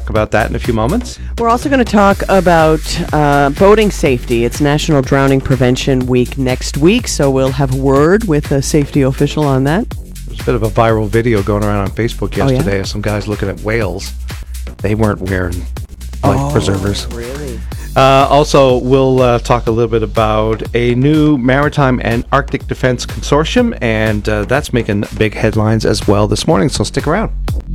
talk about that in a few moments. We're also going to talk about boating safety. It's National Drowning Prevention Week next week, so we'll have a word with a safety official on that. There's a bit of a viral video going around on Facebook yesterday of some guys looking at whales. They weren't wearing life preservers. Really? Also, we'll talk a little bit about a new Maritime and Arctic Defense Consortium, and that's making big headlines as well this morning, so stick around.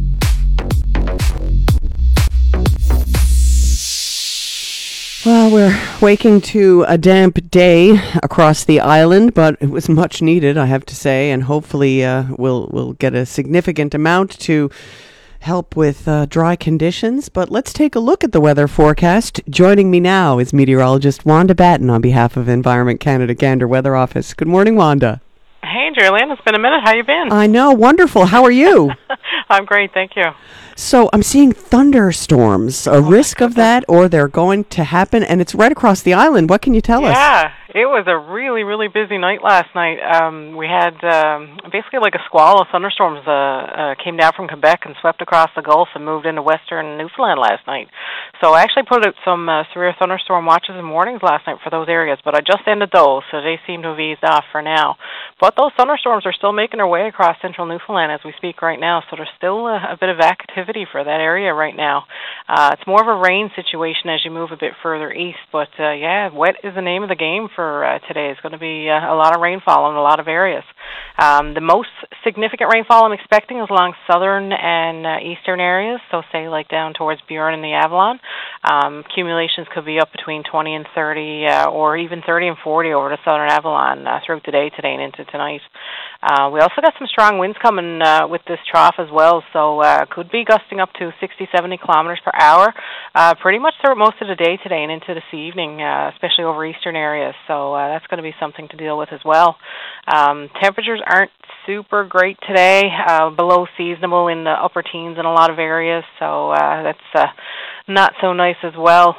Well, we're waking to a damp day across the island, but it was much needed, I have to say, and hopefully we'll get a significant amount to help with dry conditions. But let's take a look at the weather forecast. Joining me now is meteorologist Wanda Batten on behalf of Environment Canada Gander Weather Office. Good morning, Wanda. Hey, Julian. It's been a minute. How you been? I know. Wonderful. How are you? I'm great. Thank you. So I'm seeing thunderstorms. A risk of that, or they're going to happen, and it's right across the island. What can you tell us? Yeah, it was a really, really busy night last night. We had basically like a squall of thunderstorms came down from Quebec and swept across the Gulf and moved into western Newfoundland last night. So I actually put out some severe thunderstorm watches and warnings last night for those areas, but I just ended those, so they seem to have eased off for now. But those thunderstorms are still making their way across central Newfoundland as we speak right now, so there's still a bit of activity for that area right now. It's more of a rain situation as you move a bit further east, but wet is the name of the game for today. It's going to be a lot of rainfall in a lot of areas. The most significant rainfall I'm expecting is along southern and eastern areas, so say like down towards Burin and the Avalon. Accumulations could be up between 20 and 30 or even 30 and 40 over the southern Avalon throughout the day today and into tonight. We also got some strong winds coming with this trough as well, so could be gusting up to 60, 70 kilometers per hour pretty much throughout most of the day today and into this evening, especially over eastern areas, so that's going to be something to deal with as well. Temperatures aren't super great today, below seasonable in the upper teens in a lot of areas, so that's not so nice as well.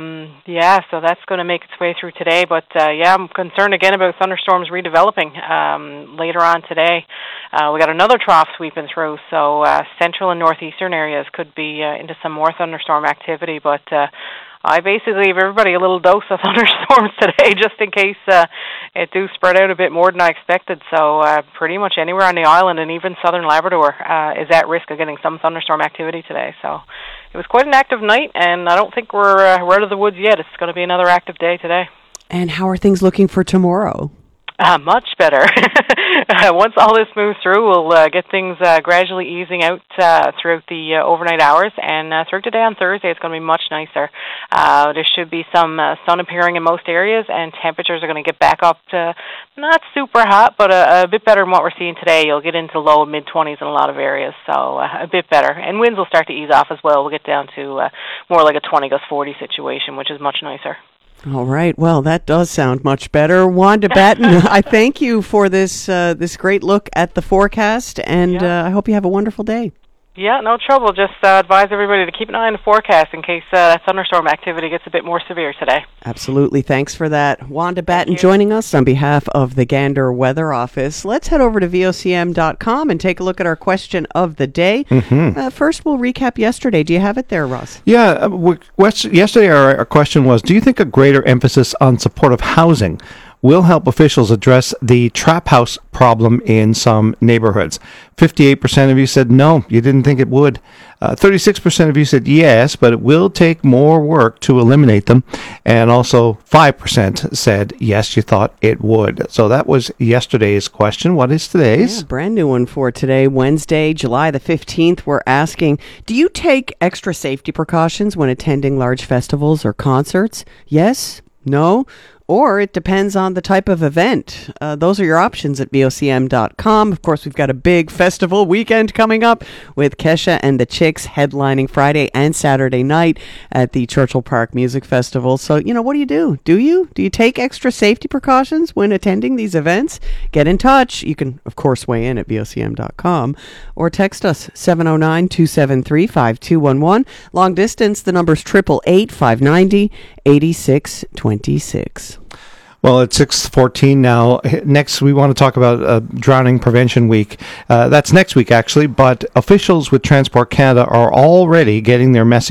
So that's going to make its way through today, but I'm concerned again about thunderstorms redeveloping later on today. We got another trough sweeping through, so central and northeastern areas could be into some more thunderstorm activity, but I basically give everybody a little dose of thunderstorms today just in case it do spread out a bit more than I expected. So pretty much anywhere on the island and even southern Labrador is at risk of getting some thunderstorm activity today. So it was quite an active night, and I don't think we're out of the woods yet. It's going to be another active day today. And how are things looking for tomorrow? Much better. Once all this moves through, we'll get things gradually easing out throughout the overnight hours, and throughout today on Thursday, it's going to be much nicer. There should be some sun appearing in most areas, and temperatures are going to get back up to not super hot, but a bit better than what we're seeing today. You'll get into low mid-20s in a lot of areas, so a bit better. And winds will start to ease off as well. We'll get down to more like a 20-40 situation, which is much nicer. All right. Well, that does sound much better. Wanda Batten, I thank you for this great look at the forecast, and I hope you have a wonderful day. Yeah, no trouble. Just advise everybody to keep an eye on the forecast in case thunderstorm activity gets a bit more severe today. Absolutely. Thanks for that. Wanda Batten joining us on behalf of the Gander Weather Office. Let's head over to VOCM.com and take a look at our question of the day. Mm-hmm. First, we'll recap yesterday. Do you have it there, Ross? Yeah. Yesterday, our question was, do you think a greater emphasis on supportive housing will help officials address the trap house problem in some neighborhoods? 58% of you said no, you didn't think it would. 36% of you said yes, but it will take more work to eliminate them. And also 5% said yes, you thought it would. So that was yesterday's question. What is today's? Yeah, brand new one for today, Wednesday, July the 15th. We're asking, do you take extra safety precautions when attending large festivals or concerts? Yes? No? Or it depends on the type of event. Those are your options at VOCM.com. Of course, we've got a big festival weekend coming up with Kesha and the Chicks headlining Friday and Saturday night at the Churchill Park Music Festival. So, what do you do? Do you take extra safety precautions when attending these events? Get in touch. You can, of course, weigh in at VOCM.com or text us 709-273-5211. Long distance, the number's 888-590-8626. Well, it's 6:14 now. Next, we want to talk about Drowning Prevention Week. That's next week, actually, but officials with Transport Canada are already getting their message